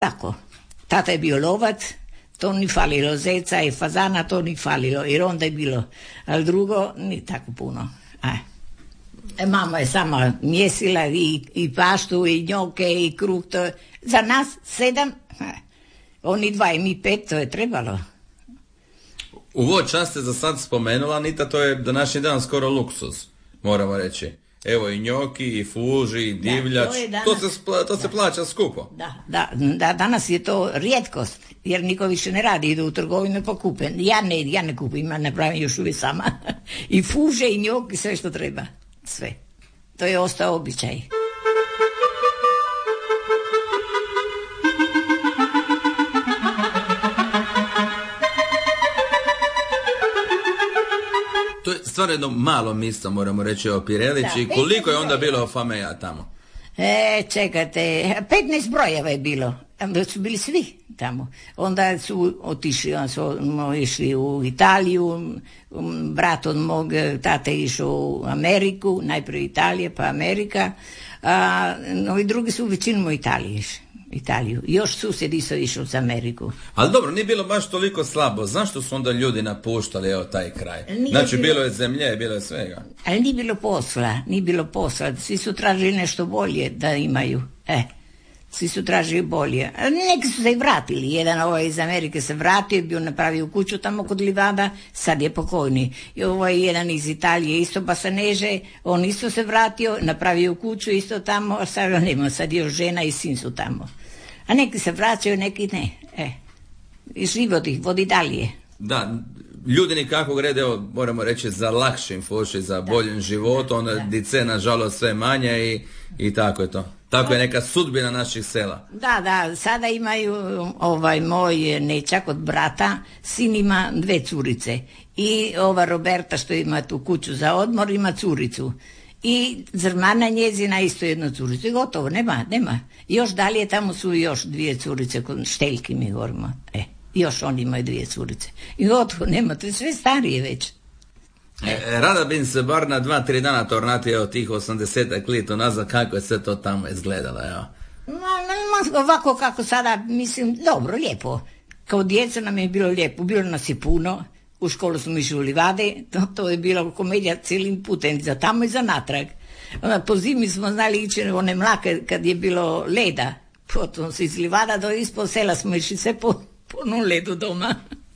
Tako, tata je bio lovac, to ni falilo, zeca i fazana to ni falilo, jer onda je bilo, ali drugo ni tako puno. Mama je sama mjesila i paštu i njoke i kruh, to je, za nas 7, oni 2 i mi 5, to je trebalo. Ovo čast ste za sad spomenula, Anita, to je današnji dan skoro luksuz, moramo reći. Evo i njoki, i fuži, i divljač, to se plaća skupo. Da, danas je to rijetkost, jer niko više ne radi, idu u trgovinu pa kupe. Ja ne kupim, ne pravim još uvijek sama. I fuže, i njoki, sve što treba, sve. To je ostao običaj. To je stvarno jedno malo mjesto, moramo reći, o Pirelići. Koliko je onda bilo fameja tamo? Čekajte, 15 brojeva je bilo. Su bili svi tamo. Onda su otišli, smo išli u Italiju, brat od mog tate išao u Ameriku, najprije Italije pa Amerika, a ovi drugi su većinom u Italiju. Još susjed isto išao za Ameriku. Ali dobro, nije bilo baš toliko slabo. Zašto su onda ljudi napuštali taj kraj? Znači, bilo je zemlje, bilo je svega. Ali nije bilo posla. Svi su tražili nešto bolje da imaju. Svi su tražili bolje. Neki su se i vratili. Jedan iz Amerike se vratio, bio napravio kuću tamo kod Livada, sad je pokojni. I jedan iz Italije isto Basaneže, on isto se vratio, napravio kuću isto tamo, a sad nema, sad još žena i sin su tamo. A neki se vraćaju, neki ne. I život ih vodi dalje. Da, ljudi nikako grede, moramo reći, za lakšim fuši, za boljim životom, onda dice, nažalost, sve manje i tako je to. Tako je neka sudbina naših sela. Da, sada imaju moj nečak od brata, sin ima 2 curice. I ova Roberta što ima tu kuću za odmor ima curicu. I zrmana njezina isto jednu curicu. I gotovo, nema. Još dalje tamo su još 2 curice, kod Šteljki mi govorimo. Još oni imaju 2 curice. I gotovo, nema, to je sve starije već. Rada bi se bar na 2-3 dana tornatio tih 80 let nazad, kako je sve to tamo izgledalo, evo. Ovako kako sada, mislim, dobro, lijepo. Kao djeca nam je bilo lijepo, bilo nas je puno, u školu smo išli u Livade, to je bila komedija cijelim putem, za tamo i za natrag. Onda po zimi smo znali ići one mlake kad je bilo leda, potom se iz Livada do ispod sela smo išli sve po onom ledu doma.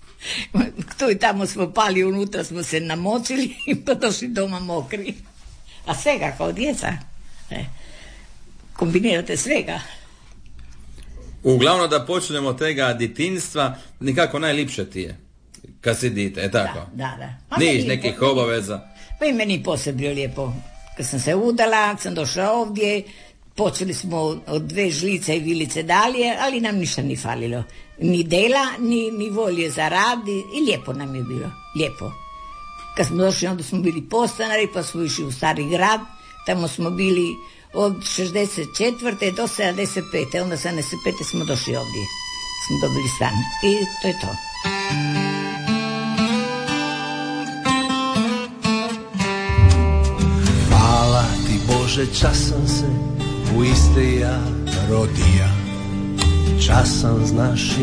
Tu i tamo smo pali, unutra smo se namočili i pa došli doma mokri. A svega kao djeca. Kombinirate svega. Uglavnom da počnemo od tega djetinjstva, nikako najlipše ti je. Kad si dite, tako? Da. Niš nekih obaveza? Pa i meni posebno bilo lijepo. Kad sam se udala, sam došla ovdje, počeli smo od 2 žlice i vilice dalje, ali nam ništa ni falilo. Ni dela, ni volje za rad i lijepo nam je bilo, lijepo. Kad smo došli, onda smo bili postanari, pa smo išli u Stari grad, tamo smo bili od 64. do 75. Onda 75. smo došli ovdje, smo dobili stan i to je to. Hvala ti Bože, časam se u iste ja rodija, časam znaš